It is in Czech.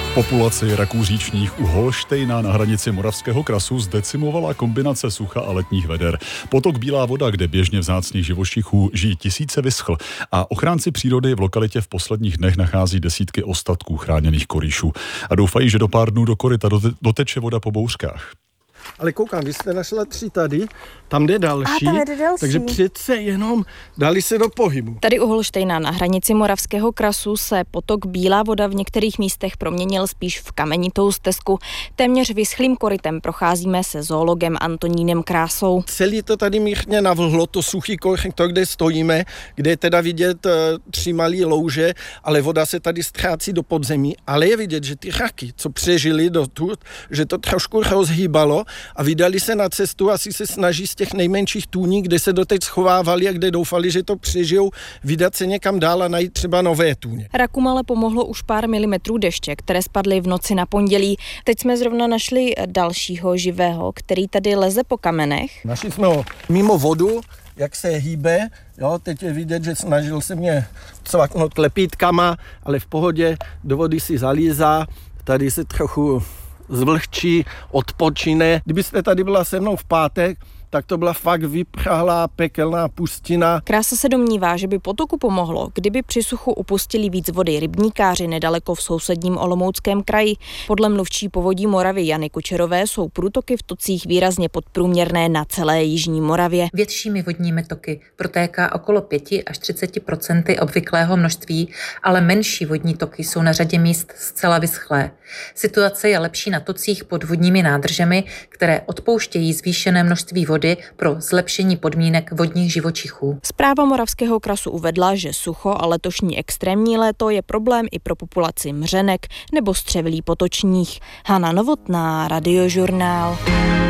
Populaci raků říčních u Holštejna na hranici Moravského krasu zdecimovala kombinace sucha a letních veder. Potok Bílá voda, kde běžně vzácných živočichů žijí tisíce, vyschl a ochránci přírody v lokalitě v posledních dnech nachází desítky ostatků chráněných korýšů a doufají, že do pár dnů do koryta doteče voda po bouřkách. Ale koukám, vy jste našla 3 tady, tam jde další, tam jde další. Takže přece jenom dali se do pohybu. Tady u Holštejna na hranici Moravského krasu se potok Bílá voda v některých místech proměnil spíš v kamenitou stezku. Téměř vyschlým korytem procházíme se zoologem Antonínem Krásou. Celý to tady míchně navlhlo, to suchý koryto, kde stojíme, kde je teda vidět 3 malý louže, ale voda se tady ztrácí do podzemí. Ale je vidět, že ty raky, co přežili dotud, že to trošku rozhýbalo a vydali se na cestu, asi se snaží z těch nejmenších tůní, kde se doteď schovávali a kde doufali, že to přežijou, vydat se někam dál a najít třeba nové tůně. Rakům ale pomohlo už pár milimetrů deště, které spadly v noci na pondělí. Teď jsme zrovna našli dalšího živého, který tady leze po kamenech. Našli jsme ho mimo vodu, jak se hýbe, jo, teď je vidět, že snažil se mě cvaknout lepítkama, ale v pohodě do vody si zalízá, tady se trochu zvlhčí, odpočine. Kdybyste tady byla se mnou v pátek, tak to byla fakt vyprahlá pekelná pustina. Krása se domnívá, že by potoku pomohlo, kdyby při suchu upustili víc vody rybníkáři nedaleko v sousedním Olomouckém kraji. Podle mluvčí Povodí Moravy Jany Kučerové jsou průtoky v tocích výrazně podprůměrné na celé jižní Moravě. Většími vodními toky protéká okolo 5 až 30% obvyklého množství, ale menší vodní toky jsou na řadě míst zcela vyschlé. Situace je lepší na tocích pod vodními nádržemi, které odpouštějí zvýšené množství vody pro zlepšení podmínek vodních živočichů. Správa Moravského krasu uvedla, že sucho a letošní extrémní léto je problém i pro populaci mřenek nebo střevilí potočních. Hana Novotná, Radiožurnál.